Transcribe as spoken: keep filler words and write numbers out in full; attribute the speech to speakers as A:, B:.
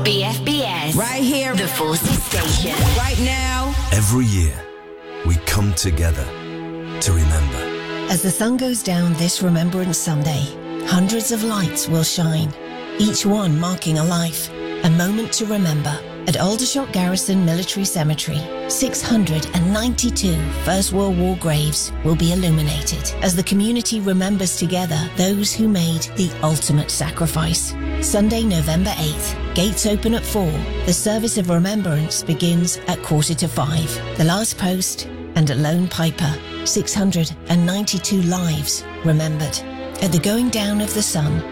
A: B F B S.
B: Right here.
A: The Forces Station.
B: Right now.
C: Every year, we come together to remember.
D: As the sun goes down this Remembrance Sunday, hundreds of lights will shine, each one marking a life, a moment to remember. At Aldershot Garrison Military Cemetery, six hundred ninety-two First World War graves will be illuminated as the community remembers together those who made the ultimate sacrifice. Sunday, November eighth, gates open at four. The service of remembrance begins at quarter to five. The last post and a lone piper, six hundred ninety-two lives remembered. At the going down of the sun,